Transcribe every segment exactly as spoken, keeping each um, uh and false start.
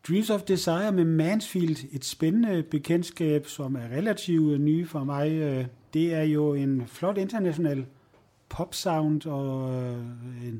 Dreams of Desire med Mansfield, et spændende bekendtskab, som er relativt nye for mig. Det er jo en flot international popsound og en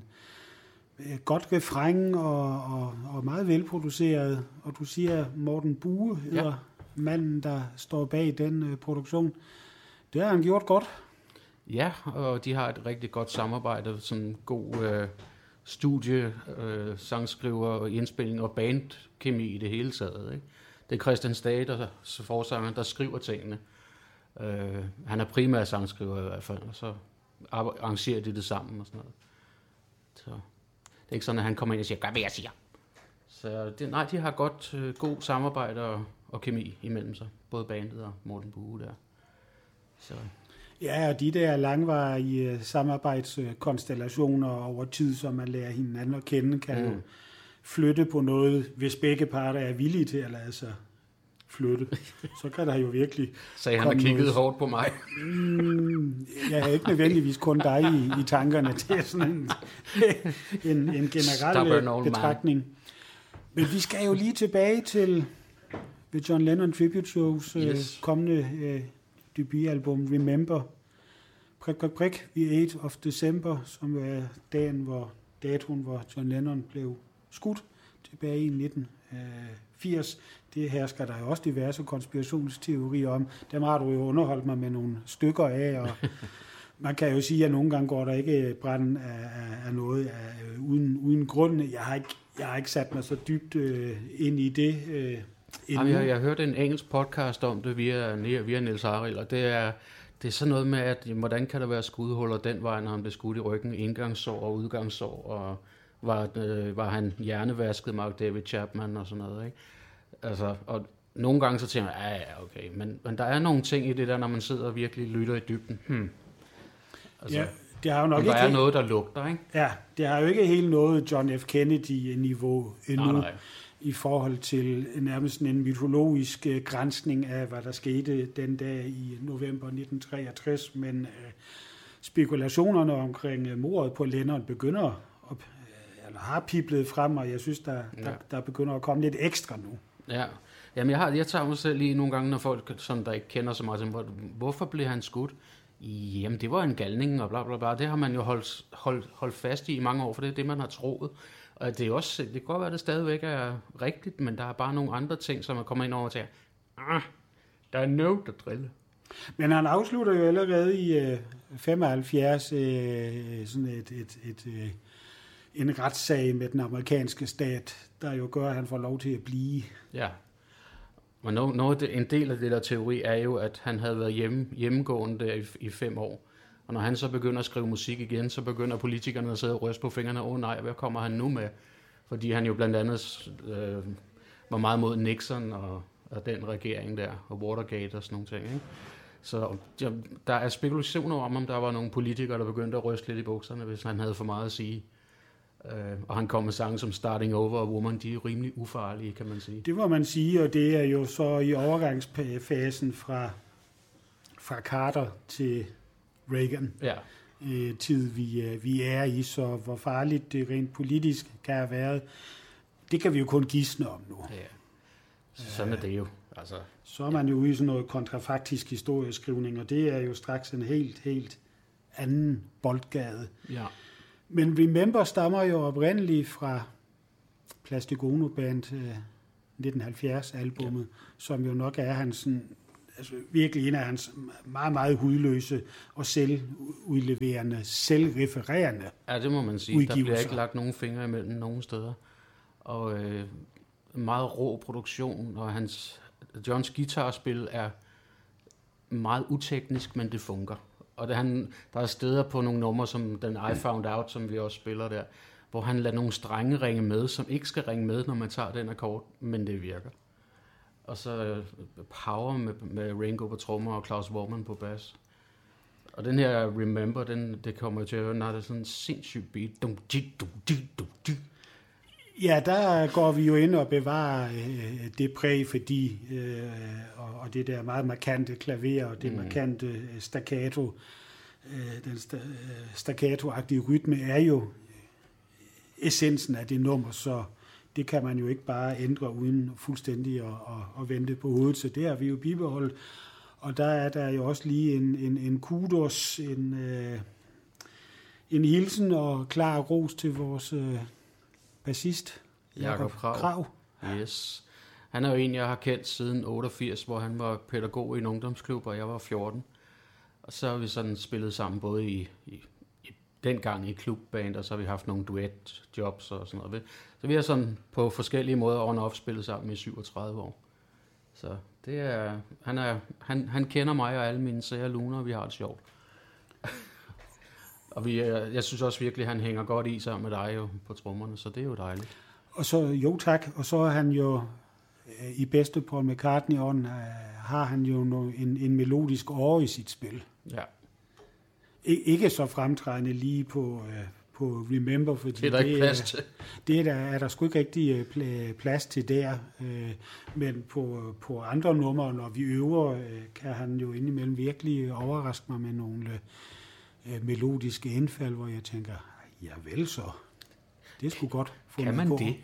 godt refræn og, og, og meget velproduceret. Og du siger, Morten Bue hedder ja. manden, der står bag den uh, produktion. Det har han gjort godt. Ja, og de har et rigtig godt samarbejde, sådan god øh, studie, øh, sangskriver og indspilling og bandkemi i det hele taget. Ikke? Det er Christian Stage, der forsanger, der skriver tingene. Øh, han er primær sangskriver i hvert fald, og så arrangerer de det sammen og sådan noget. Så det er ikke sådan, at han kommer ind og siger, gør hvad jeg siger. Så det, nej, de har godt øh, god samarbejde og, og kemi imellem sig, både bandet og Morten Bue der. Så. Ja, og de der langvarige samarbejdskonstellationer over tid, som man lærer hinanden at kende, kan mm. jo flytte på noget, hvis begge parter er villige til at lade sig flytte. Så kan der jo virkelig... Sagde han og kiggede noget... hårdt på mig. Mm, jeg er ikke nødvendigvis kun dig i, i tankerne. Det er sådan en, en, en generel betragtning. Men vi skal jo lige tilbage til The John Lennon Tribute Shows yes. øh, kommende øh, debutalbum Remember. Prik, prik, prik, The eighth of December, som er dagen, hvor datoen, hvor John Lennon blev skudt tilbage i nitten firs. Det hersker der jo også diverse konspirationsteorier om. Dem har du jo underholdt mig med nogle stykker af, og man kan jo sige, at nogle gange går der ikke branden af, af noget af, uden, uden grund. Jeg har, ikke, jeg har ikke sat mig så dybt øh, ind i det øh, Jamen, jeg, jeg hørte en engelsk podcast om det via, via Niels Arild, og det er, det er sådan noget med, at hvordan kan der være skudhuller den vej, når han blev skudt i ryggen, indgangssår og udgangssår, og var, øh, var han hjernevasket Mark David Chapman og sådan noget, ikke? Altså, og nogle gange så tænker jeg, ja, ja, okay, men, men der er nogle ting i det der, når man sidder og virkelig lytter i dybden. Hmm. Altså, ja, det har jo nok der ikke er noget, der lugter, ikke? Ja, det har jo ikke helt noget John F. Kennedy-niveau endnu, nej, nej. I forhold til nærmest en mytologisk uh, granskning af, hvad der skete den dag i november nitten treogtres, men uh, spekulationerne omkring uh, mordet på Lennon begynder at, uh, eller har piblet frem, og jeg synes, der, ja. der, der begynder at komme lidt ekstra nu. Ja, jamen jeg, har, jeg tager mig selv lige nogle gange, når folk, som der ikke kender så meget, hvor, hvorfor blev han skudt? Jamen, det var en galning og bla bla bla. Det har man jo holdt, holdt, holdt fast i i mange år, for det er det, man har troet. Og det er også, det kan godt være, at det stadigvæk er rigtigt, men der er bare nogle andre ting, som er kommet ind over til, ah, der er noget, der driller. Men han afslutter jo allerede i øh, femoghalvfjerds øh, sådan et, et, et, øh, en retssag med den amerikanske stat, der jo gør, at han får lov til at blive. Ja. Men noget, noget, en del af det der teori er jo, at han havde været hjemme, hjemmegående der i, i fem år. Og når han så begynder at skrive musik igen, så begynder politikerne at sidde og ryste på fingrene. Åh oh, nej, hvad kommer han nu med? Fordi han jo blandt andet øh, var meget mod Nixon og, og den regering der, og Watergate og sådan nogle ting. Ikke? Så ja, der er spekulationer om, om der var nogle politikere, der begyndte at ryste lidt i bukserne, hvis han havde for meget at sige. Uh, og han kom med sange som Starting Over og Woman, de er rimelig ufarlige, kan man sige. Det må man sige, og det er jo så i overgangsfasen fra, fra Carter til Reagan. Ja. Øh, tid, vi, vi er i, så hvor farligt det rent politisk kan have været, det kan vi jo kun gisne om nu. Ja. Sådan er det jo. Altså, så er man jo ude i sådan noget kontrafaktisk historieskrivning, og det er jo straks en helt, helt anden boldgade. Ja. Men Remember stammer jo oprindeligt fra Plastic Ono Band uh, nitten halvfjerds-albummet, ja. Som jo nok er hans, sådan, altså virkelig en af hans meget, meget hudløse og selvudleverende, selvrefererende ja, det må man sige. Udgivelser. Der bliver ikke lagt nogen fingre imellem nogen steder. Og øh, meget rå produktion, og hans, Johns guitarspil er meget uteknisk, men det fungerer. Og det, han, der er steder på nogle numre, som den I Found Out, som vi også spiller der, hvor han lader nogle strenge ringe med, som ikke skal ringe med, når man tager den akkord, men det virker. Og så Power med, med Ringo på trommer og Klaus Voormann på bas. Og den her Remember, den, det kommer til at høre, når det er sådan en sindssyg beat. Ja, der går vi jo ind og bevarer øh, det præg, fordi øh, og, og det der meget markante klaver og det mm. markante staccato, øh, den sta, staccato-agtige rytme er jo essensen af det nummer, så det kan man jo ikke bare ændre uden fuldstændig at, at, at vente på hovedet, så det har vi jo bibeholdt. Og der er der jo også lige en, en, en kudos, en, øh, en hilsen og klar ros til vores øh, bassist, Jakob Krag. Krag. Yes. Han er jo en, jeg har kendt siden otteogfirs, hvor han var pædagog i en ungdomsklub, og jeg var fjorten. Og så har vi sådan spillet sammen både i, i, i dengang i klubband, og så har vi haft nogle duet-jobs og sådan noget. Så vi har sådan på forskellige måder on-off spillet sammen i syvogtredive år. Så det er, han, er, han, han kender mig og alle mine sære luner, og vi har det sjovt. Og vi, jeg synes også virkelig, at han hænger godt i sammen med dig jo på trommerne, så det er jo dejligt. Og så, jo tak, og så er han jo i bedste Paul McCartney-ånd, har han jo en, en melodisk åre i sit spil. Ja. Ikke så fremtrædende lige på, på Remember, fordi det er der ikke plads til. Det er der, er der sgu ikke rigtig plads til der, men på, på andre numre, når vi øver, kan han jo indimellem virkelig overraske mig med nogle melodiske indfald, hvor jeg tænker, ja vel så, det skulle godt få kan man på. Det?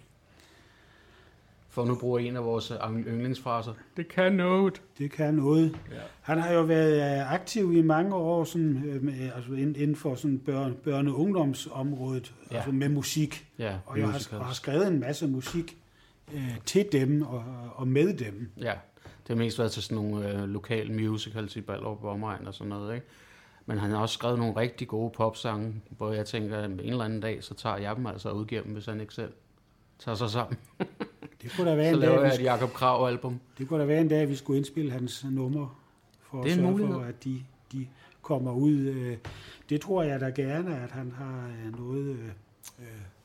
For nu bruger en af vores yndlingsfraser. Det kan noget. Det kan noget. Ja. Han har jo været aktiv i mange år sådan, øh, altså inden for sådan børne, børne- og ungdomsområdet, ja. Altså med musik. Ja, og jeg har, og har skrevet en masse musik øh, til dem og, og med dem. Ja, det har mest været til sådan nogle øh, lokale musicals i Ballerup og omegn og sådan noget, ikke? Men han har også skrevet nogle rigtig gode popsange, hvor jeg tænker, at en eller anden dag, så tager jeg dem altså og udgiver dem, hvis han ikke selv tager sig sammen. Det kunne da være så en laver dag, jeg et Jakob Krag-album. Det kunne da være en dag, at vi skulle indspille hans numre, for at sørge for, at de, de kommer ud. Det tror jeg da gerne, at han har noget øh,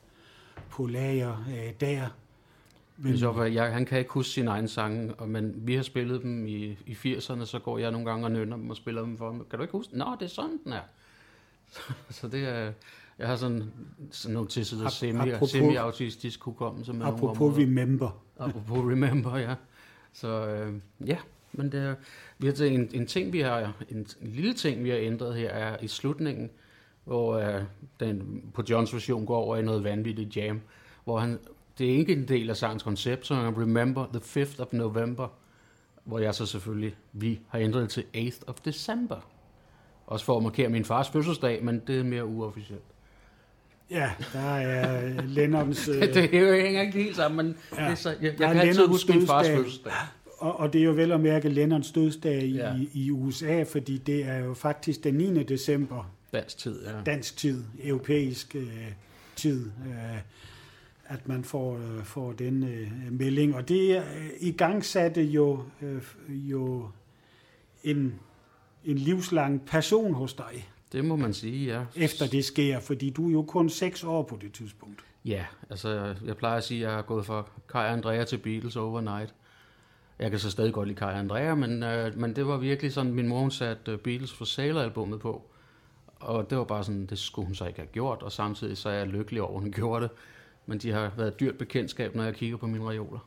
på lager øh, der. Men så, jeg, han kan ikke huske sine egne sange, men vi har spillet dem i, i firserne, så går jeg nogle gange og nynner dem og spiller dem for ham. Kan du ikke huske? Nå, det er sådan, den er. Så, så det er... Jeg har sådan, sådan nogle tilsætter semi, semi-autistisk hukommelse. Med apropos Remember. Apropos Remember, ja. Så øh, ja, men det er, vi har taget en, en ting, vi har, en, en lille ting, vi har ændret her, er i slutningen, hvor øh, den på Johns version går over i noget vanvittigt jam, hvor han, det er ikke en del af sangens koncept, så han Remember the fifth of November, hvor jeg så selvfølgelig, vi har ændret til eighth of December. Også for at markere min fars fødselsdag, men det er mere uofficielt. Ja, der er Lennons... det, det er jo hænger ikke helt sammen, men ja, det er så, jeg, jeg kan altid huske min fars fødselsdag. Og, og det er jo vel at mærke Lennons dødsdag i, ja. i, i U S A, fordi det er jo faktisk den niende december. Dansk tid, ja. Dansk tid, europæisk øh, tid, øh, at man får, øh, får den øh, melding. Og det øh, igangsatte jo, øh, jo en, en livslang passion hos dig. Det må man sige, ja. Efter det sker, fordi du er jo kun seks år på det tidspunkt. Ja, altså jeg plejer at sige, at jeg har gået fra Kai og Andrea til Beatles overnight. Jeg kan så stadig godt lide Kai og Andrea, men, øh, men det var virkelig sådan, min mor satte Beatles for Sale-albummet på. Og det var bare sådan, det skulle hun så ikke have gjort, og samtidig så er jeg lykkelig over, at hun gjorde det. Men de har været dyrt bekendtskab, når jeg kigger på mine reoler.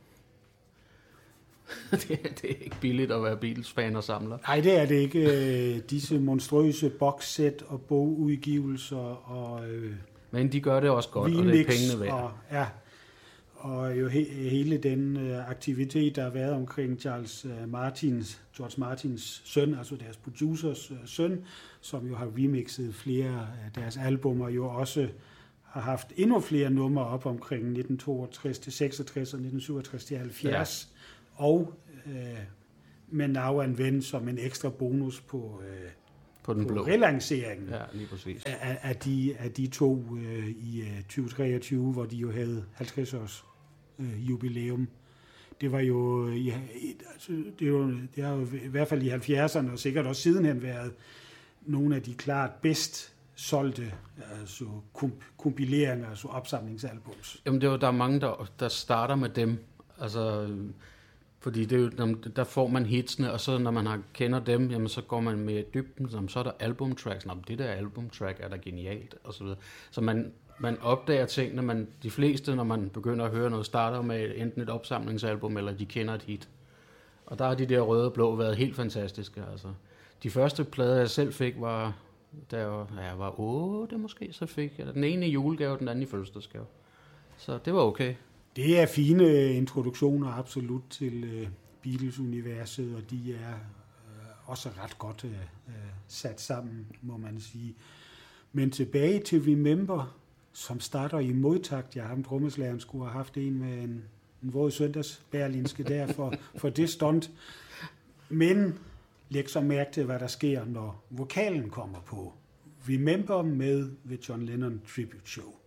det, det er ikke billigt at være Beatles-fan og samler. Nej, det er det ikke. Disse monstrøse boxsæt og bogudgivelser og... Øh, Men de gør det også godt, og det er pengene værd. Og, ja, og jo he, hele den øh, aktivitet, der har været omkring Charles øh, Martins, George Martins søn, altså deres producers øh, søn, som jo har remixet flere af deres albumer, jo også har haft endnu flere numre op omkring nitten toogtres til seksogtres og nitten syvogtres til halvfjerds. Ja. Og øh, med Now and Then som en ekstra bonus på, øh, på, den på blå. relanceringen ja, lige præcis. Af, af, de, af de to øh, i øh, tyve treogtyve, hvor de jo havde halvtreds års øh, jubilæum. Det var jo, i, altså, det, var, det har jo i hvert fald i halvfjerdserne og sikkert også sidenhen været nogle af de klart bedst solgte altså kompileringer, altså opsamlingsalbums. Jamen det er jo, der er mange, der, der starter med dem. Altså, fordi det er jo, der får man hitsene, og så når man har, kender dem, jamen, så går man med dybden, så er der albumtracks. Nå, det der albumtrack er da genialt, og så videre. Så man, man opdager tingene, man, de fleste, når man begynder at høre noget, starter med enten et opsamlingsalbum, eller de kender et hit. Og der har de der røde og blå været helt fantastiske. Altså. De første plader, jeg selv fik, var, da jeg var, jeg var otte måske, så fik jeg den ene i julegave, den anden i fødselsdagsgave. Så det var okay. Det er fine introduktioner absolut til øh, Beatles-universet, og de er øh, også ret godt øh, sat sammen, må man sige. Men tilbage til Remember, som starter i modtakt. Jeg har ham trommeslageren skulle have haft en med en, en våd søndagsberlinske der for, for det stunt. Men læg så mærke til, hvad der sker, når vokalen kommer på. Remember med The John Lennon Tribute Show.